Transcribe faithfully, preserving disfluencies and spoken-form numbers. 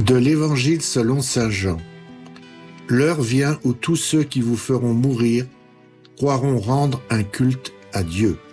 De l'Évangile selon saint Jean. L'heure vient où tous ceux qui vous feront mourir croiront rendre un culte à Dieu.